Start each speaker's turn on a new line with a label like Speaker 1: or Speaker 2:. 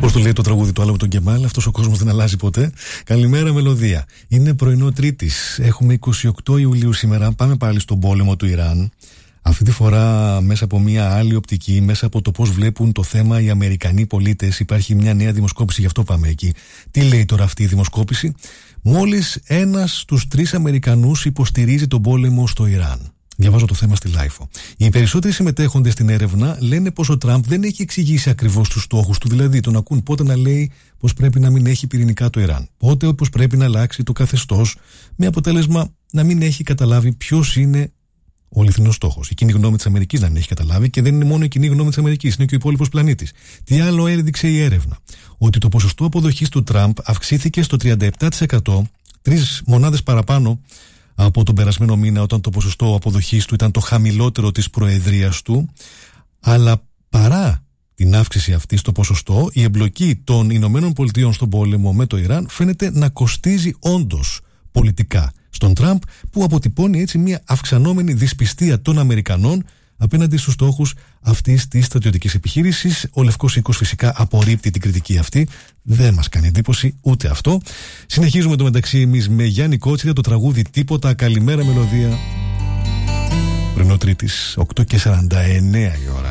Speaker 1: Πώς το λέει το τραγούδι του άλλο με τον Κεμάλ, αυτός ο κόσμος δεν αλλάζει ποτέ. Καλημέρα, μελωδία. Είναι πρωινό Τρίτης. Έχουμε 28 Ιουλίου σήμερα. Πάμε πάλι στον πόλεμο του Ιράν. Αυτή τη φορά μέσα από μια άλλη οπτική, μέσα από το πώς βλέπουν το θέμα οι Αμερικανοί πολίτες. Υπάρχει μια νέα δημοσκόπηση, γι' αυτό πάμε εκεί. Τι λέει τώρα αυτή η δημοσκόπηση? Μόλις 1 στους 3 Αμερικανούς υποστηρίζει τον πόλεμο στο Ιράν. Διαβάζω το θέμα στη Λάιφο. Οι περισσότεροι συμμετέχοντες στην έρευνα λένε πως ο Τραμπ δεν έχει εξηγήσει ακριβώς τους στόχους του, δηλαδή τον ακούν πότε να λέει πως πρέπει να μην έχει πυρηνικά το Ιράν, πότε πως πρέπει να αλλάξει το καθεστώς, με αποτέλεσμα να μην έχει καταλάβει ποιος είναι ο αληθινός στόχος. Η κοινή γνώμη της Αμερικής να μην έχει καταλάβει, και δεν είναι μόνο η κοινή γνώμη της Αμερικής, είναι και ο υπόλοιπος πλανήτης. Τι άλλο έδειξε η έρευνα? Ότι το ποσοστό αποδοχής του Τραμπ αυξήθηκε στο 37%, 3 μονάδες παραπάνω από τον περασμένο μήνα, όταν το ποσοστό αποδοχής του ήταν το χαμηλότερο της προεδρίας του. Αλλά παρά την αύξηση αυτή στο ποσοστό, η εμπλοκή των Ηνωμένων Πολιτειών στον πόλεμο με το Ιράν φαίνεται να κοστίζει όντως πολιτικά στον Τραμπ, που αποτυπώνει έτσι μια αυξανόμενη δυσπιστία των Αμερικανών απέναντι στους στόχους αυτής της στρατιωτικής επιχείρησης. Ο Λευκός Οίκος φυσικά απορρίπτει την κριτική αυτή. Δεν μας κάνει εντύπωση ούτε αυτό. Συνεχίζουμε το μεταξύ εμείς με Γιάννη Κότσιρα, το τραγούδι Τίποτα. Καλημέρα, μελωδία. Πρωινό Τρίτης, 8:49 η ώρα.